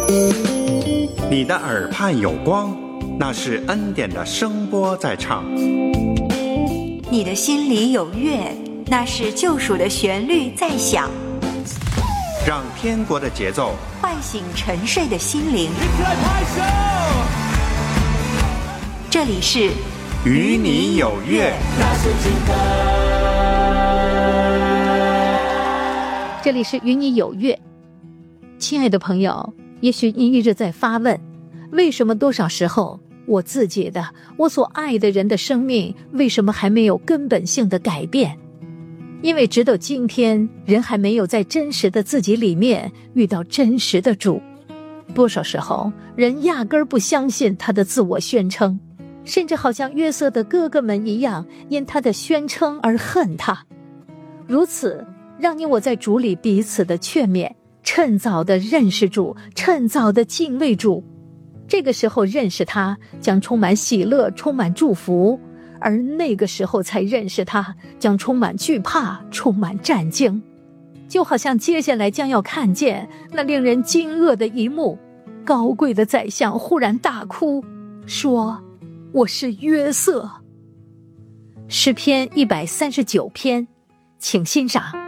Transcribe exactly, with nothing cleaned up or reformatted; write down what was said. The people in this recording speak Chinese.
你的耳畔有光，那是恩典的声波在唱。 你的心里有乐，那是救赎的旋律在响。 让天国的节奏唤醒沉睡的心灵。这里是与你有约。 这里是与你有约。亲爱的朋友，也许你一直在发问，为什么多少时候我自己的我所爱的人的生命为什么还没有根本性的改变？因为直到今天，人还没有在真实的自己里面遇到真实的主。多少时候人压根儿不相信他的自我宣称，甚至好像约瑟的哥哥们一样，因他的宣称而恨他。如此让你我在主里彼此的劝勉，趁早的认识主，趁早的敬畏主。这个时候认识他，将充满喜乐，充满祝福；而那个时候才认识他，将充满惧怕，充满战惊。就好像接下来将要看见那令人惊愕的一幕，高贵的宰相忽然大哭，说：我是约瑟。诗篇一百三十九篇，请欣赏。